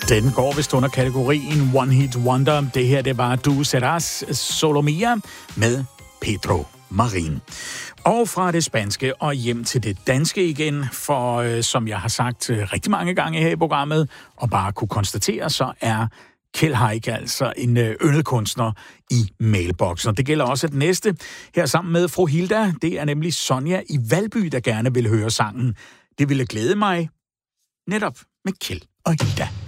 Den går vist under kategorien One Hit Wonder. Det her, det var Du Serás Solo Mía med Pedro Marin. Og fra det spanske og hjem til det danske igen, for som jeg har sagt rigtig mange gange her i programmet, og bare kunne konstatere, så er Kjeld Haik altså en yndelkunstner i mailboksen. Og det gælder også det næste her sammen med fru Hilda. Det er nemlig Sonja i Valby, der gerne vil høre sangen. Det ville glæde mig netop med Kjeld og Hilda.